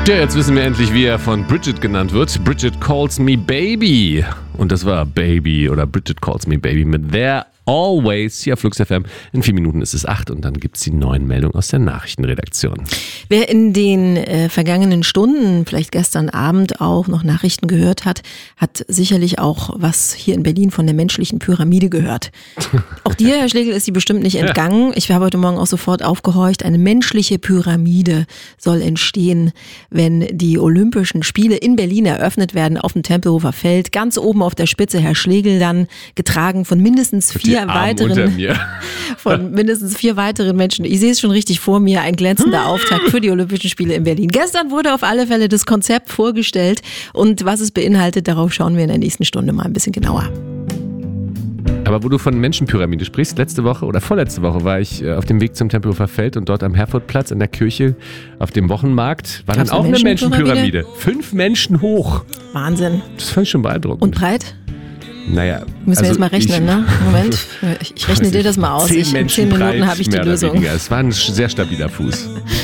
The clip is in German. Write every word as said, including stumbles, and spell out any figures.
Ja, jetzt wissen wir endlich, wie er von Bridget genannt wird. Bridget Calls Me Baby. Und das war Baby oder Bridget Calls Me Baby mit There Always hier auf Flux F M. In vier Minuten ist es acht und dann gibt es die neuen Meldungen aus der Nachrichtenredaktion. Wer in den äh, vergangenen Stunden, vielleicht gestern Abend auch noch Nachrichten gehört hat, hat sicherlich auch was hier in Berlin von der menschlichen Pyramide gehört. Auch dir, Herr Schlegel, ist sie bestimmt nicht entgangen. Ich habe heute Morgen auch sofort aufgehorcht. Eine menschliche Pyramide soll entstehen, wenn die Olympischen Spiele in Berlin eröffnet werden auf dem Tempelhofer Feld. Ganz oben auf der Spitze Herr Schlegel dann, getragen von mindestens vier weiteren, von mindestens vier weiteren Menschen. Ich sehe es schon richtig vor mir, ein glänzender Auftakt für die Olympischen Spiele in Berlin. Gestern wurde auf alle Fälle das Konzept vorgestellt und was es beinhaltet, darauf schauen wir in der nächsten Stunde mal ein bisschen genauer. Aber wo du von Menschenpyramide sprichst, letzte Woche oder vorletzte Woche war ich auf dem Weg zum Tempelhofer Feld und dort am Herfordplatz in der Kirche auf dem Wochenmarkt war dann auch eine Menschenpyramide. Fünf Menschen hoch. Wahnsinn. Das fand ich schon beeindruckend. Und breit? Naja, müssen also wir jetzt mal rechnen, ich, ne? Moment, ich, ich rechne dir das mal aus. Zehn Ich, in zehn Minuten habe ich die Lösung. Es war ein sehr stabiler Fuß.